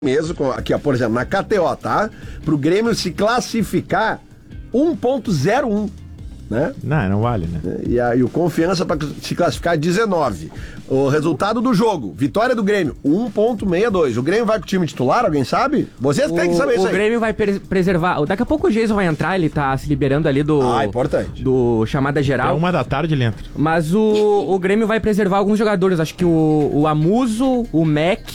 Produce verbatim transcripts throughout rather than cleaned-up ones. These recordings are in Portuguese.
mesmo, aqui ó, por exemplo, na K T O, tá? Pro Grêmio se classificar um ponto zero um, né? Não, não vale, né? E aí o Confiança para se classificar dezenove. O resultado do jogo, vitória do Grêmio, um ponto sessenta e dois. O Grêmio vai com o time titular, alguém sabe? Vocês têm que saber isso aí. O Grêmio vai pre- preservar, daqui a pouco o Jason vai entrar, ele tá se liberando ali do... Ah, importante. Do chamada geral. É uma da tarde ele entra. Mas o, o Grêmio vai preservar alguns jogadores, acho que o, o Amuso, o Mac...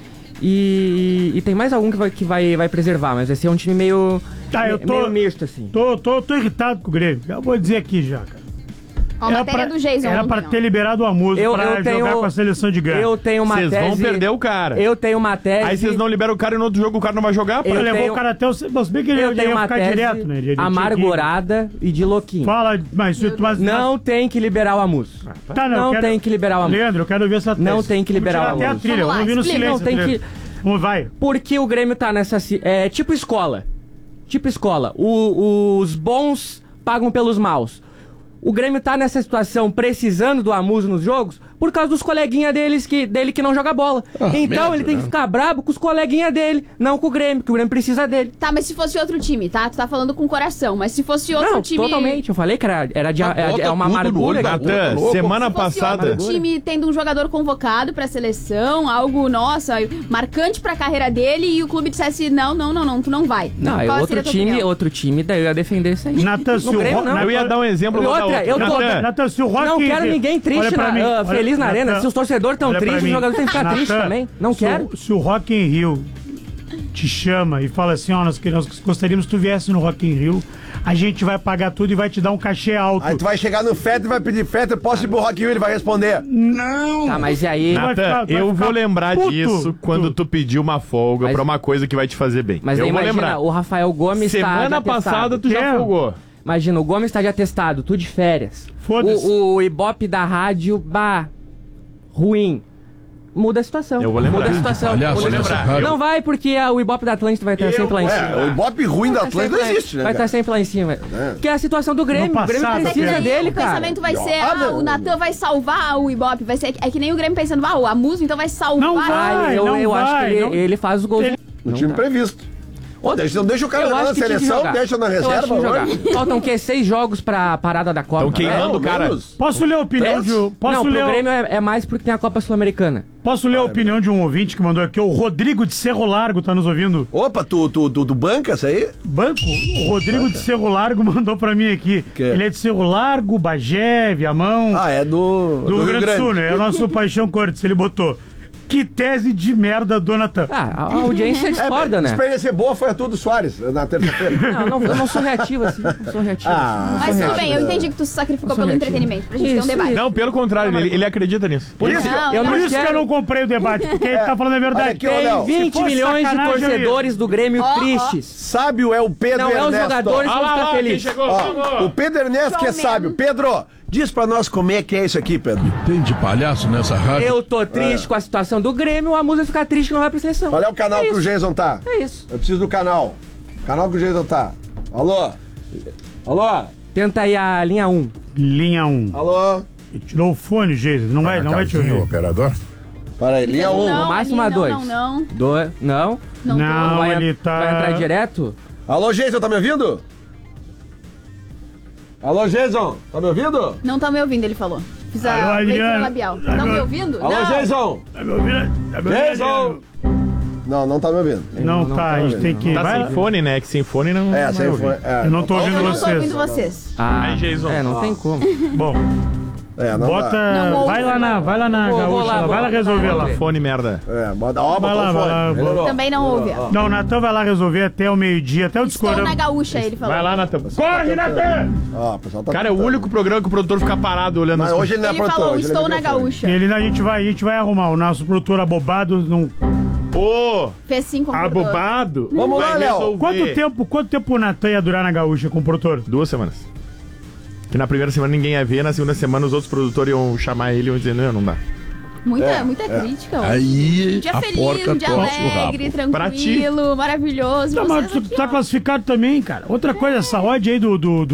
E, e tem mais algum que vai, que vai, vai preservar, mas esse é um time meio, tá, eu tô, meio misto, assim. Tô, tô, tô irritado com o Grêmio. Já vou dizer aqui já, cara. Ó, a matéria do Jason. Era pra ter liberado o Amuso eu, pra eu tenho, jogar com a seleção de Gana. Eu tenho uma Cês tese... Vocês vão perder o cara. Eu tenho uma tese... Aí vocês não liberam o cara e no outro jogo o cara não vai jogar? Eu Ele levou tenho- o cara até o... Se bem que ele Eu ia tenho uma ficar tese direto, né? Ele- ele tinha amargurada e de louquinho. que- Fala, mas... mas Não tem que liberar o Amuso. tá, não, não eu quero- tem que liberar o Amuso. Leandro, eu quero ver essa tese. Não tem que liberar Vamos o tirar até a Amuso. trilha, Vamos lá, vamos vir no explica. silêncio. Não, tem primeiro. Vamos, vai. Porque o Grêmio tá nessa... ci- É tipo escola. Tipo escola. O- os bons pagam pelos maus. O Grêmio tá nessa situação precisando do Amuso nos jogos por causa dos coleguinhas deles que, dele que não joga bola. Então ele tem que ficar brabo com os coleguinhas dele, não com o Grêmio, que o Grêmio precisa dele. Tá, mas se fosse outro time, tá? Tu tá falando com o coração, mas se fosse outro Não, time... totalmente. Eu falei que era, era, de, Ah, é, bota é uma tudo no amargura. olho da que- Natan, louco. semana Se fosse passada... outro time tendo um jogador convocado pra seleção, algo, nossa, marcante pra carreira dele, e o clube dissesse, não, não, não, não, tu não vai. Não, é Qual outro seria a tua time, opinião? outro time, daí eu ia defender isso aí. Natan, se No o Grêmio, Ro- não. Eu ia dar um exemplo. E vou dar outra, outro. eu tô- Natan, Natan, se o Rock Não in quero Rio- ninguém triste Olha pra na, mim, ah, olha- feliz na Natan, arena. Se os torcedores estão olha pra tristes, os mim. jogadores têm que ficar Natan, tristes também. Não se o- quero. Se o Rock in Rio te chama e fala assim, ó, nós, queremos- nós gostaríamos que tu viesse no Rock in Rio, a gente vai pagar tudo e vai te dar um cachê alto. Aí tu vai chegar no Fetter e vai pedir Fetter, posso ir pro Rock in Rio? Ele vai responder. Não! Tá, mas e aí... vai Natan, ficar- vai eu ficar vou lembrar puto, disso quando tu pediu uma folga Mas- pra uma coisa que vai te fazer bem. Mas eu aí vou imagina, lembrar. o Rafael Gomes tá de Semana atestado. passada tu já Quer? folgou. Imagina, o Gomes tá de atestado, tu de férias. Foda-se. O, o Ibope da rádio, bah, ruim. Muda a situação. Eu vou lembrar. Muda a situação. Palhaço Muda a nessa situação. rádio. Não vai, porque a- o Ibope da Atlântica vai estar Eu sempre lá em vou- cima. É, o Ibope ruim da Vai Atlântica sempre não lá- existe, né? Vai cara? estar sempre lá em cima. É. Que é a situação do Grêmio. No O Grêmio passado, precisa cara. dele, O cara. pensamento vai ser, Ah, ah, não. o Natan vai salvar o Ibope. Vai ser, é que nem o Grêmio pensando, ah, o Amuso então vai salvar. Não vai. Ah, eu, não eu acho que vai, ele, não- ele faz os gols. Ele- O Não time dá. previsto. Ô, deixa, não deixa o cara Eu jogar acho na que tinha que seleção, jogar. deixa na Eu acho que reserva. tinha que hoje. jogar. Faltam o quê? Seis jogos pra parada da Copa. Tão queimando É, o cara. menos. Posso ler a opinião de um... Posso Não, ler, pro Grêmio é, é mais porque tem a Copa Sul-Americana. posso ler a opinião de um ouvinte que mandou aqui, o Rodrigo de Cerro Largo tá nos ouvindo. Opa, tu, tu, tu, tu banca isso aí? Banco, o Rodrigo de Cerro Largo mandou pra mim aqui. Que? Ele é de Cerro Largo, Bagé, Viamão, Ah, é do... do Rio Grande do Sul, né? É o nosso Paixão Cortes. Ele botou, que tese de merda, Donatan. Ah, a a audiência discorda, A né? experiência boa foi a tua do Soares, na terça-feira. Não, não, eu não sou reativo assim. Não sou reativo. Ah, Mas tudo reativo. bem, eu entendi que tu se sacrificou Sou pelo reativo. entretenimento, pra gente ter um Isso, debate. Não, pelo contrário, ele, ele acredita nisso. Por isso, Não, eu não. Por isso que quero- eu não comprei o debate, porque ele tá falando a verdade. Olha aqui, ô, Tem Léo, vinte se fosse milhões de sacanagem, eu ia. torcedores do Grêmio Ó, ó. tristes. sábio é o Pedro Não é os Ernesto. jogadores que vão ficar felizes. Ó, o Pedro Ernesto que é João sábio. Pedro, diz pra nós como é que é isso aqui, Pedro. Tem de palhaço nessa rádio? Eu tô triste com a situação do Grêmio, a música fica triste que não vai pra seleção. Qual é o canal É que o isso. Jason tá? É isso. Eu preciso do canal. Canal que o Jason tá. Alô? Alô? Tenta aí a linha um. Linha um. Alô? Ele tirou o fone, Jesus. Não vai, não vai te Casinha, o ouvir. operador? Para aí, linha um. Não, No máximo ali, a dois. Não, não, não. Do... Não? Não, Não. tô. vai, ele en- tá- vai entrar direto? Alô, Jason, tá me ouvindo? Alô, Jason, tá me ouvindo? Não tá me ouvindo, ele falou. Fiz a Alô, leitura Adriano. labial. Alô. Não me ouvindo? Alô, não. Jason? Tá me ouvindo? Tá me ouvindo? Jason? Não, não tá me ouvindo. Não, Não, tá, não a gente tá tem que... Tá vai- sem fone, né? Que sem fone não. É, não sem vai foi. ouvir. É, Eu não tô ouvindo Eu não tô vocês. ouvindo vocês. Ah, Aí, Jason. é, não tem como. Bom, É, não bota... dá. Não, vai lá na, vai lá na Vou- vou gaúcha, lá, lá, vou vai lá lá. resolver lá. Fone merda. É, bota, ó, Vai botou lá, o vai fone. lá, Melhorou. Também não ouve. Não, o Natan vai lá resolver até o meio-dia, até o Estou discordão. na gaúcha, ele falou. Vai lá, Natan. Corre, Natan! Ó, o pessoal tá Cara, é o único programa que o produtor fica parado olhando Mas as hoje ele não é Ele produtor, falou, hoje ele é estou na microfone. gaúcha. E ele, a, gente vai, a gente vai arrumar. O nosso produtor abobado não... Ô, Fez sim, concordou. abobado. Vamos lá, vai Léo. resolver. Quanto tempo, quanto tempo o Natan ia durar na gaúcha com o produtor? Duas semanas. Que na primeira semana ninguém ia ver, na segunda semana os outros produtores iam chamar ele e iam dizer, não, não dá. Muita, É, muita é. crítica. ó. Aí Um dia a feliz, porca um dia torce o rabo. alegre, Pra ti. tranquilo, maravilhoso. Não, mas Vocês tu aqui, tá ó. classificado também, cara. Outra coisa, essa odd aí do, do, do